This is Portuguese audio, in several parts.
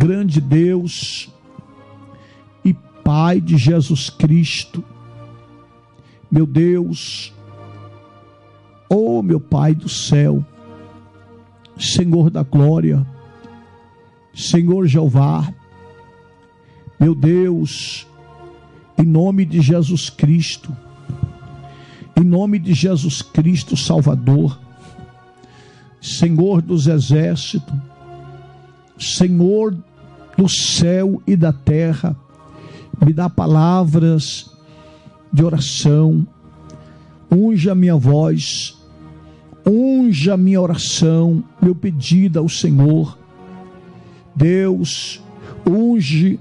grande Deus e Pai de Jesus Cristo, meu Deus, oh meu Pai do céu, Senhor da glória, Senhor Jeová, meu Deus, em nome de Jesus Cristo, em nome de Jesus Cristo Salvador, Senhor dos exércitos, Senhor do céu e da terra, me dá palavras de oração, unja a minha voz, unja a minha oração, meu pedido ao Senhor. Deus, unge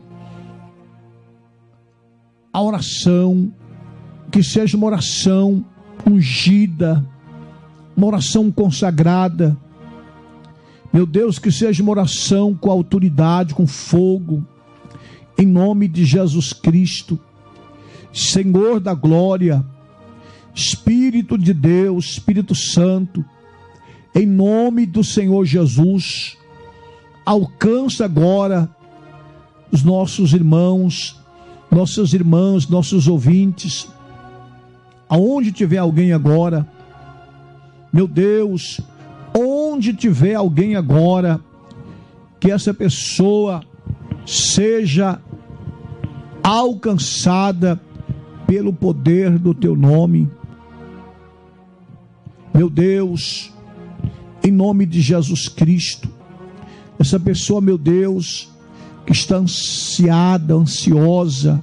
a oração, que seja uma oração ungida, uma oração consagrada. Meu Deus, que seja uma oração com autoridade, com fogo, em nome de Jesus Cristo, Senhor da glória, Espírito de Deus, Espírito Santo, em nome do Senhor Jesus, alcança agora os nossos irmãos, nossas irmãs, nossos ouvintes, aonde tiver alguém agora, meu Deus, onde tiver alguém agora, que essa pessoa seja alcançada pelo poder do teu nome. Meu Deus, em nome de Jesus Cristo, essa pessoa, meu Deus, que está ansiada, ansiosa,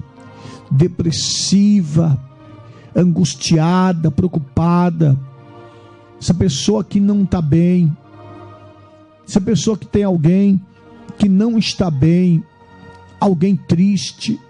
depressiva, angustiada, preocupada, essa pessoa que não está bem, essa pessoa que tem alguém que não está bem, alguém triste,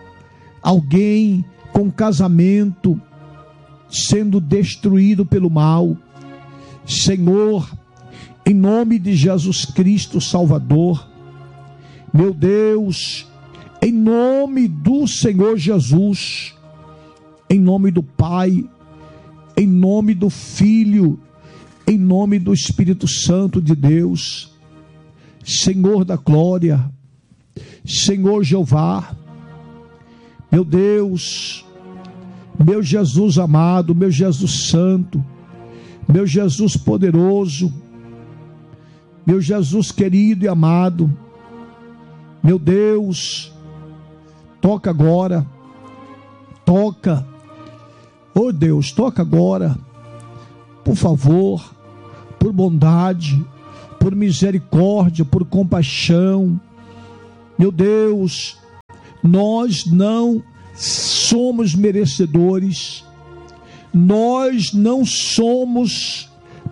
alguém com casamento sendo destruído pelo mal, Senhor, em nome de Jesus Cristo Salvador, meu Deus, em nome do Senhor Jesus, em nome do Pai, em nome do Filho, em nome do Espírito Santo de Deus, Senhor da glória, Senhor Jeová, meu Deus, meu Jesus amado, meu Jesus santo, meu Jesus poderoso, meu Jesus querido e amado, meu Deus, toca agora, toca, oh Deus, toca agora, por favor, por bondade, por misericórdia, por compaixão, meu Deus, nós não somos merecedores, nós não somos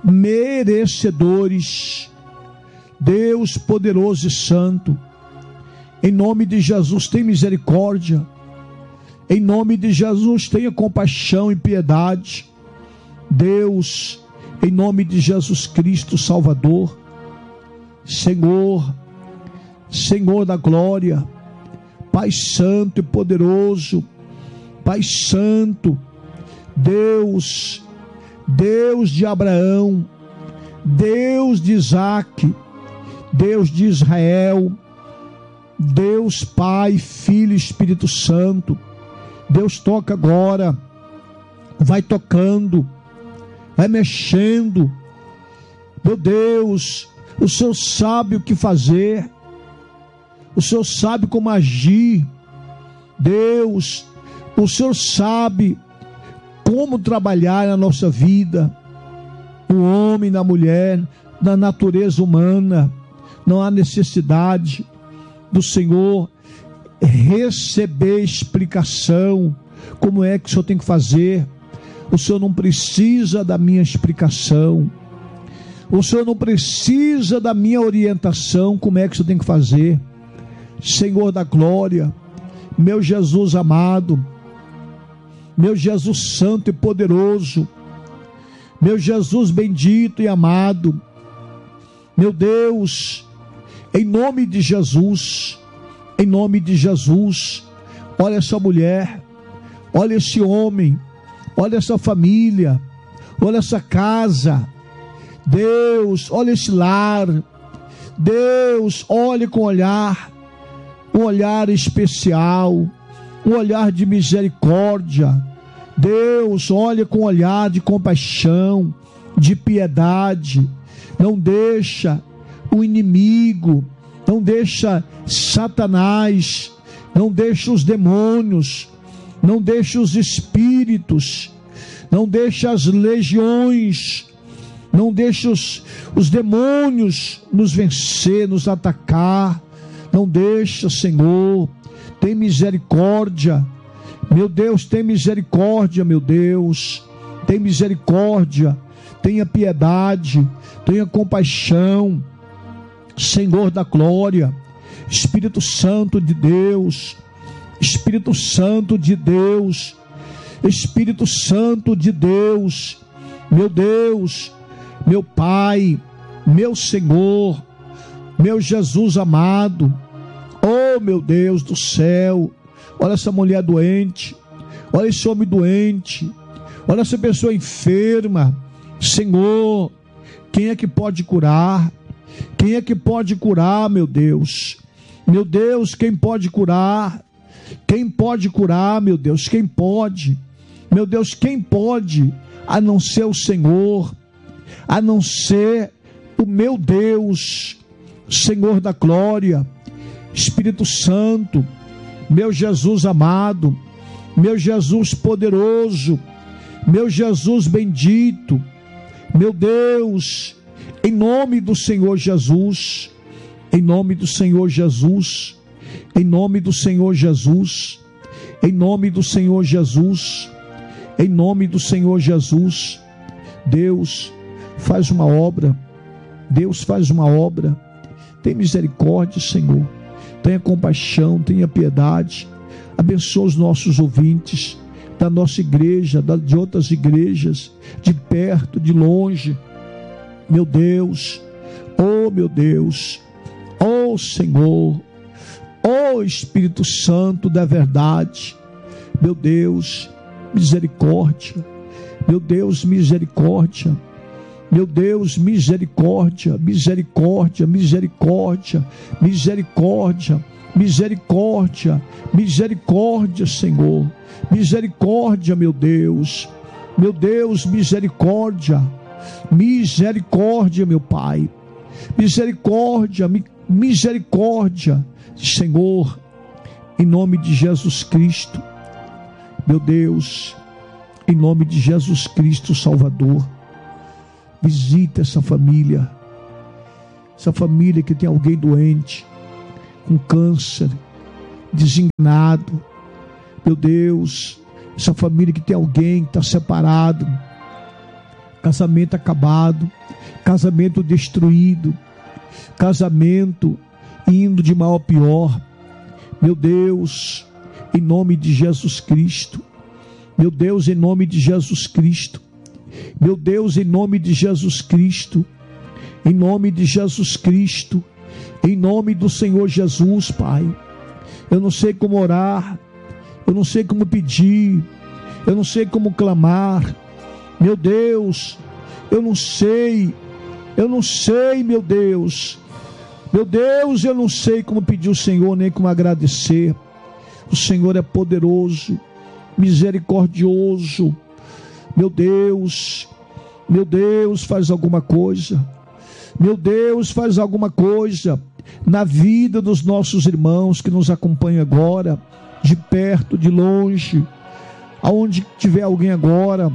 merecedores, Deus poderoso e santo, em nome de Jesus, tem misericórdia, em nome de Jesus, tenha compaixão e piedade, Deus, em nome de Jesus Cristo Salvador, Senhor, Senhor da glória, Pai santo e poderoso, Pai santo, Deus, Deus de Abraão, Deus de Isaque, Deus de Israel, Deus Pai, Filho e Espírito Santo, Deus toca agora, vai tocando, vai mexendo, meu Deus, o Senhor sabe o que fazer, o Senhor sabe como agir, Deus, o Senhor sabe como trabalhar na nossa vida, no homem, na mulher, na natureza humana. Não há necessidade do Senhor receber explicação, como é que o Senhor tem que fazer. O Senhor não precisa da minha explicação, o Senhor não precisa da minha orientação, como é que o Senhor tem que fazer. Senhor da glória, meu Jesus amado, meu Jesus santo e poderoso, meu Jesus bendito e amado, meu Deus, em nome de Jesus, em nome de Jesus, olha essa mulher, olha esse homem, olha essa família, olha essa casa, Deus, olha esse lar, Deus, olhe com um olhar especial, um olhar de misericórdia. Deus, olha com um olhar de compaixão, de piedade. Não deixa o inimigo, não deixa Satanás, não deixa os demônios, não deixa os espíritos, não deixa as legiões, não deixa os demônios nos vencer, nos atacar. Não deixa, Senhor. Tem misericórdia, meu Deus, tem misericórdia, meu Deus, tem misericórdia, tenha piedade, tenha compaixão, Senhor da glória, Espírito Santo de Deus, Espírito Santo de Deus, Espírito Santo de Deus, meu Deus, meu Pai, meu Senhor, meu Jesus amado. Oh, meu Deus do céu, olha essa mulher doente, olha esse homem doente, olha essa pessoa enferma. Senhor, quem é que pode curar? Quem é que pode curar, meu Deus? Meu Deus, quem pode curar? Quem pode curar, meu Deus? Quem pode? Meu Deus, quem pode? A não ser o Senhor, a não ser o meu Deus, Senhor da glória, Espírito Santo, meu Jesus amado, meu Jesus poderoso, meu Jesus bendito, meu Deus, em nome do Senhor Jesus, em nome do Senhor Jesus, em nome do Senhor Jesus, em nome do Senhor Jesus, em nome do Senhor Jesus. Deus, faz uma obra, Deus, faz uma obra, tem misericórdia, Senhor, tenha compaixão, tenha piedade, abençoa os nossos ouvintes, da nossa igreja, de outras igrejas, de perto, de longe, meu Deus, oh Senhor, oh Espírito Santo da verdade, meu Deus, misericórdia, meu Deus, misericórdia, meu Deus, misericórdia, misericórdia, misericórdia, misericórdia, misericórdia, misericórdia, Senhor, misericórdia, meu Deus, misericórdia, misericórdia, meu Pai, misericórdia, misericórdia, Senhor, em nome de Jesus Cristo, meu Deus, em nome de Jesus Cristo Salvador. Visita essa família que tem alguém doente, com câncer, desenganado. Meu Deus, essa família que tem alguém que está separado, casamento acabado, casamento destruído, casamento indo de mal a pior. Meu Deus, em nome de Jesus Cristo, meu Deus, em nome de Jesus Cristo, meu Deus, em nome de Jesus Cristo, em nome de Jesus Cristo, em nome do Senhor Jesus, Pai. Eu não sei como orar, eu não sei como pedir, eu não sei como clamar, meu Deus, eu não sei, meu Deus, eu não sei como pedir ao Senhor, nem como agradecer. O Senhor é poderoso, misericordioso. Meu Deus, faz alguma coisa. Meu Deus, faz alguma coisa na vida dos nossos irmãos que nos acompanham agora, de perto, de longe, aonde tiver alguém agora,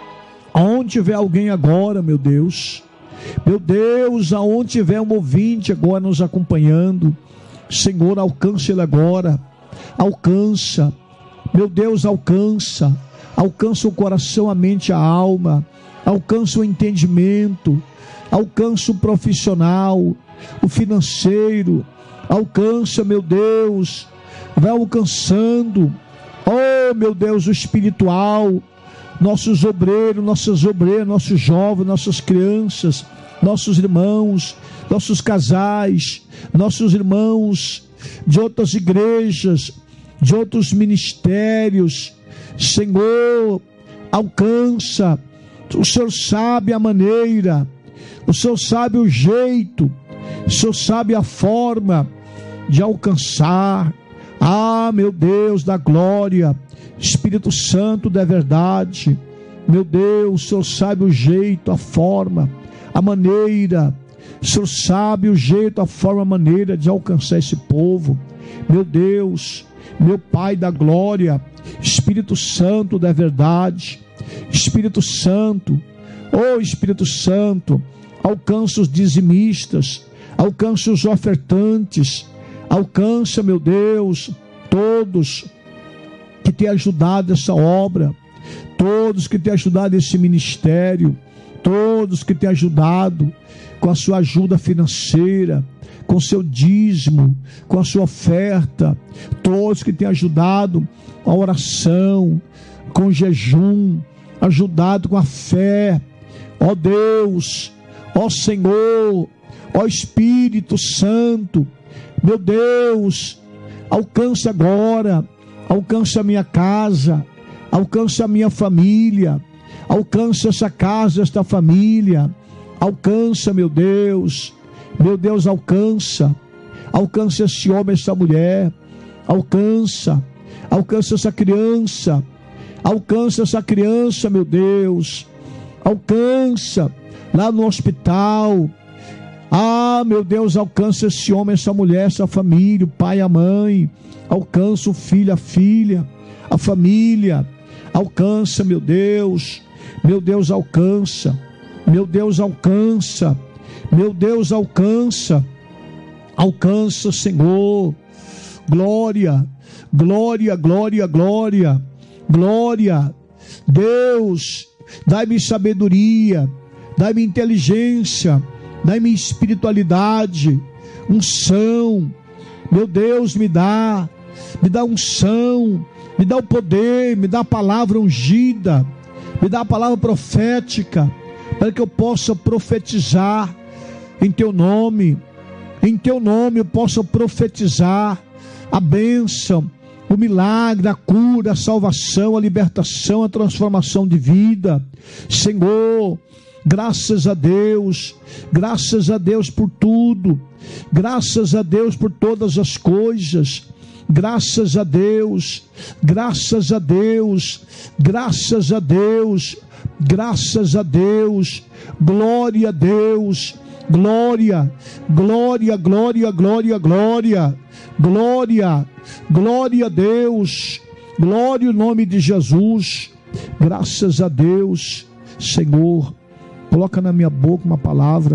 meu Deus, aonde tiver um ouvinte agora nos acompanhando, Senhor, alcança ele agora, alcança, meu Deus, alcança o coração, a mente, a alma, alcança o entendimento, alcança o profissional, o financeiro, alcança, meu Deus, vai alcançando, oh meu Deus, o espiritual, nossos obreiros, nossos jovens, nossas crianças, nossos irmãos, nossos casais, nossos irmãos de outras igrejas, de outros ministérios. Senhor, alcança. O Senhor sabe a maneira, o Senhor sabe o jeito, O Senhor sabe a forma de alcançar. Meu Deus da glória, Espírito Santo da verdade, meu Deus, o Senhor sabe o jeito, a forma, a maneira. O Senhor sabe o jeito, a forma, a maneira de alcançar esse povo. Meu Deus, meu Pai da glória, Espírito Santo da verdade, Espírito Santo, Espírito Santo, alcança os dizimistas, alcança os ofertantes, alcança, meu Deus, todos que têm ajudado essa obra, todos que têm ajudado esse ministério, todos que têm ajudado com a sua ajuda financeira, com o seu dízimo, com a sua oferta, todos que têm ajudado a oração, com o jejum, ajudado com a fé. Ó Deus, ó Senhor, ó Espírito Santo, meu Deus, alcança agora, alcança a minha casa, alcança a minha família, alcança essa casa, esta família, alcança, meu Deus, alcança esse homem, essa mulher, alcança essa criança, meu Deus, alcança lá no hospital. Meu Deus, alcança esse homem, essa mulher, essa família, o pai, a mãe, alcança o filho, a filha, a família, alcança, meu Deus, alcança, meu Deus, alcança, alcança, Senhor, glória, Deus, dai-me sabedoria, dai-me inteligência, dai-me espiritualidade, unção, meu Deus, me dá unção, me dá o poder, me dá a palavra ungida, me dá a palavra profética, para que eu possa profetizar em Teu nome eu possa profetizar a bênção, o milagre, a cura, a salvação, a libertação, a transformação de vida. Senhor, graças a Deus por tudo, graças a Deus por todas as coisas, graças a Deus, glória a Deus, glória a Deus, glória ao nome de Jesus, graças a Deus. Senhor, coloca na minha boca uma palavra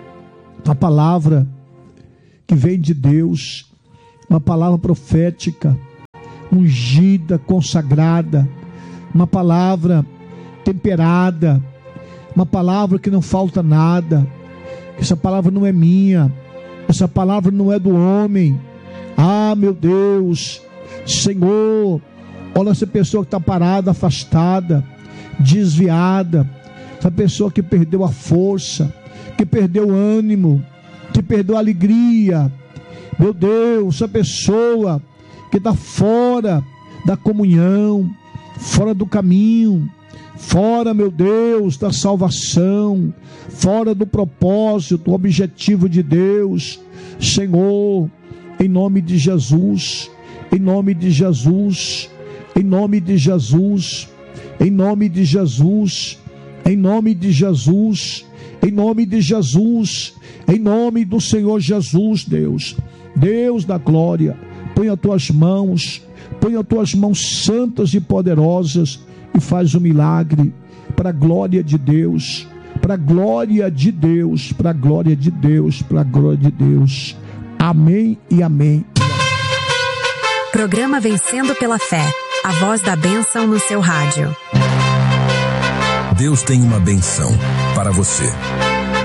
que vem de Deus, uma palavra profética, ungida, consagrada, uma palavra temperada, uma palavra que não falta nada. Essa palavra não é minha, essa palavra não é do homem. Meu Deus, Senhor, olha essa pessoa que está parada, afastada, desviada, essa pessoa que perdeu a força, que perdeu o ânimo, que perdeu a alegria. Meu Deus, essa pessoa que está fora da comunhão, fora do caminho, fora, meu Deus, da salvação, fora do propósito, objetivo de Deus. Senhor, em nome de Jesus, em nome de Jesus, em nome de Jesus, em nome de Jesus, em nome de Jesus, em nome de Jesus, em nome do Senhor Jesus. Deus da glória, põe as tuas mãos santas e poderosas e faz um milagre para a glória de Deus, para a glória de Deus, para a glória de Deus, para a glória de Deus. Amém e amém. Programa Vencendo pela Fé, a voz da bênção no seu rádio. Deus tem uma bênção para você.